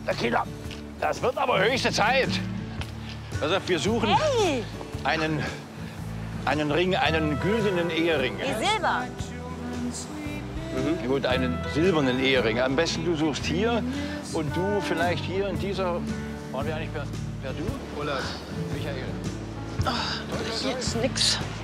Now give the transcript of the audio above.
Na Kinder, das wird aber höchste Zeit. Also wir suchen einen Ring, einen güldenen Ehering. Wie Silber. Gut, einen silbernen Ehering. Am besten du suchst hier und du vielleicht hier in dieser. Waren wir eigentlich per du? Oder Michael? Ach, das ist jetzt nix.